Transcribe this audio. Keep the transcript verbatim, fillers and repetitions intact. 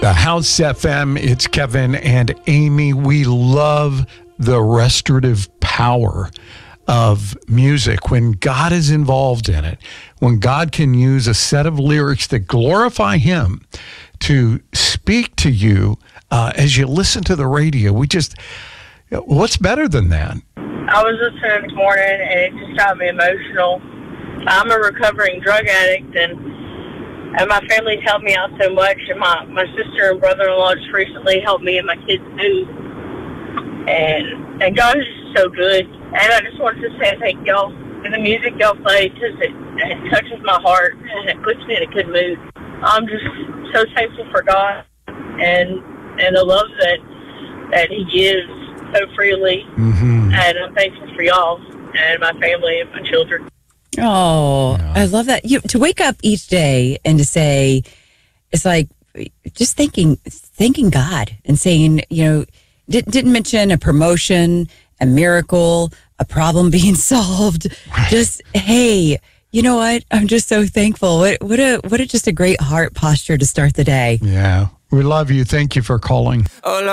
The House F M, it's Kevin and Amy. We love the restorative power of music when God is involved in it, when God can use a set of lyrics that glorify Him to speak to you uh, as you listen to the radio. We just, what's better than that? I was listening this morning and it just got me emotional. I'm a recovering drug addict, and and my family's helped me out so much, and my, my sister and brother-in-law just recently helped me and my kids move. And and God is just so good. And I just wanted to say thank y'all for the music y'all play, because it, it touches my heart and it puts me in a good mood. I'm just so thankful for God and and the love that that He gives so freely. Mm-hmm. And I'm thankful for y'all and my family and my children. Oh, yeah. I love that. You to wake up each day and to say, it's like just thanking, thanking God and saying, you know, did, didn't mention a promotion, a miracle, a problem being solved. Right. Just, hey, you know what? I'm just so thankful. What, what a, what a, just a great heart posture to start the day. Yeah. We love you. Thank you for calling.